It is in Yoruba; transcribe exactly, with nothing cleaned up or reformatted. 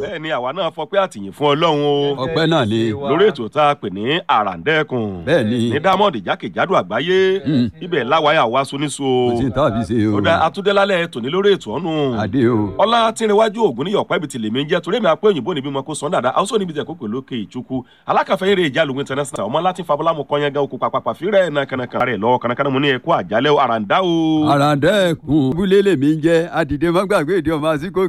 bẹ́ẹ̀ ni àwa náà fọpẹ́ àtìyìn fún Ọlọ́run o. ọpẹ́ náà ni. lórí ètò tá a pè ní àràǹdẹ́kùn. bẹ́ẹ̀ ni. ní Diamond jákèjádò àgbáyé. ibẹ̀ láwáyà wá sóníṣó. kò sí ní tábí ṣe o. ó dá atúndélálẹ̀ tòní lórí ètò ọ̀nù. adé o. ọlá tìrìnwájú ògùn ní yọ̀pẹ́ ibi tìlẹ̀ mi ń jẹ́ torí mi àpé òyìnbó níbí mọ́ kó sàn dáadáa àwọn níbi tẹ̀ kó pè lókè ìchukwu alákàfẹ́ eré ìjà lógun international ọmọ láti fabọ́lámù kọ́nyẹ́gá okùn pàpàpà fírẹ̀ náà kànákànnà rẹ̀ lọ́wọ́ kànákànnà mo ní ẹ̀kọ́ àjálẹ̀ àràǹdá o. àràǹdẹ́kùn búlé lèmi ń jẹ́ adìdẹ mọ́gbàgbé ìdí ọmọ àsìkò